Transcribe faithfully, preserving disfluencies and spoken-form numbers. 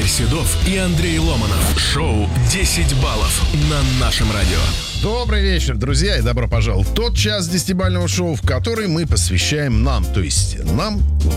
Игорь Седов и Андрей Ломанов. Шоу десять баллов на нашем радио. Добрый вечер, друзья, и добро пожаловать в тот час десятибалльного шоу, в который мы посвящаем нам, то есть нам,